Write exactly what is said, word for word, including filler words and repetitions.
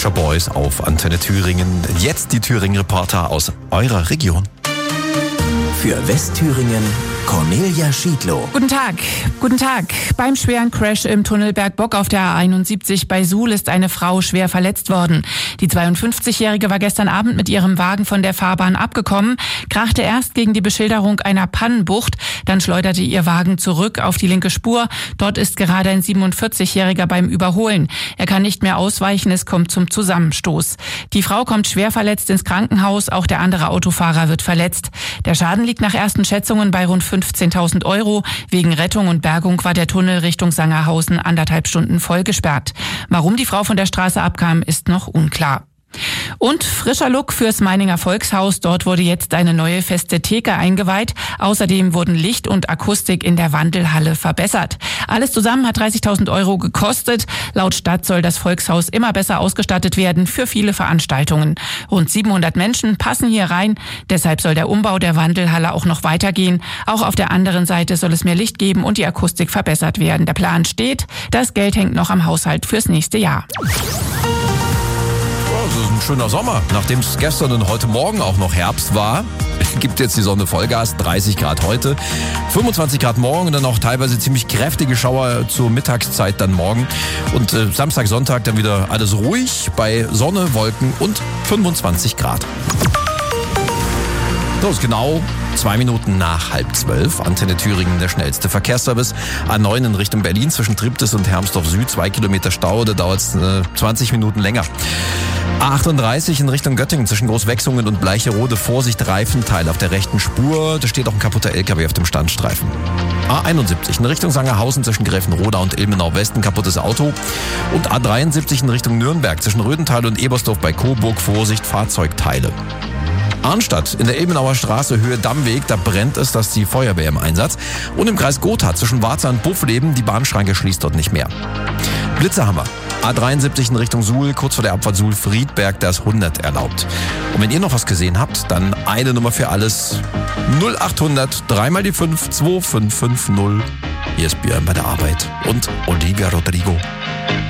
Pet Shop Boys auf Antenne Thüringen. Jetzt die Thüringen-Reporter aus eurer Region. Für Westthüringen Cornelia Schiedlow. Guten Tag, guten Tag. Beim schweren Crash im Tunnel Bergbock auf der A einundsiebzig bei Suhl ist eine Frau schwer verletzt worden. Die zweiundfünfzigjährige war gestern Abend mit ihrem Wagen von der Fahrbahn abgekommen, krachte erst gegen die Beschilderung einer Pannenbucht, dann schleuderte ihr Wagen zurück auf die linke Spur. Dort ist gerade ein siebenundvierzigjähriger beim Überholen. Er kann nicht mehr ausweichen, es kommt zum Zusammenstoß. Die Frau kommt schwer verletzt ins Krankenhaus, auch der andere Autofahrer wird verletzt. Der Schaden liegt nach ersten Schätzungen bei rund fünfzehntausend Euro. Wegen Rettung und Bergung war der Tunnel Richtung Sangerhausen anderthalb Stunden voll gesperrt. Warum die Frau von der Straße abkam, ist noch unklar. Und frischer Look fürs Meininger Volkshaus. Dort wurde jetzt eine neue feste Theke eingeweiht. Außerdem wurden Licht und Akustik in der Wandelhalle verbessert. Alles zusammen hat dreißigtausend Euro gekostet. Laut Stadt soll das Volkshaus immer besser ausgestattet werden für viele Veranstaltungen. Rund siebenhundert Menschen passen hier rein. Deshalb soll der Umbau der Wandelhalle auch noch weitergehen. Auch auf der anderen Seite soll es mehr Licht geben und die Akustik verbessert werden. Der Plan steht. Das Geld hängt noch am Haushalt fürs nächste Jahr. Das ist ein schöner Sommer. Nachdem es gestern und heute Morgen auch noch Herbst war, gibt jetzt die Sonne Vollgas. dreißig Grad heute, fünfundzwanzig Grad morgen und dann auch teilweise ziemlich kräftige Schauer zur Mittagszeit dann morgen. Und äh, Samstag, Sonntag dann wieder alles ruhig bei Sonne, Wolken und fünfundzwanzig Grad. So ist genau zwei Minuten nach halb zwölf. Antenne Thüringen, der schnellste Verkehrsservice. A neun in Richtung Berlin zwischen Triptis und Hermsdorf Süd. Zwei Kilometer Stau, da dauert es äh, zwanzig Minuten länger. A achtunddreißig in Richtung Göttingen zwischen Großwechsungen und Bleicherode. Vorsicht, Reifenteil auf der rechten Spur. Da steht auch ein kaputter L K W auf dem Standstreifen. A einundsiebzig in Richtung Sangerhausen zwischen Gräfenroda und Ilmenau West. Ein kaputtes Auto. Und A dreiundsiebzig in Richtung Nürnberg zwischen Rödental und Ebersdorf bei Coburg. Vorsicht, Fahrzeugteile. Arnstadt in der Ilmenauer Straße, Höhe Dammweg, da brennt es, dass die Feuerwehr im Einsatz. Und im Kreis Gotha zwischen Warza und Buffleben, die Bahnschranke schließt dort nicht mehr. Blitzerhammer, A dreiundsiebzig in Richtung Suhl, kurz vor der Abfahrt Suhl-Friedberg, da ist hundert erlaubt. Und wenn ihr noch was gesehen habt, dann eine Nummer für alles. null achthundert, dreimal die fünf, zwei fünf fünf null. Hier ist Björn bei der Arbeit und Olivia Rodrigo.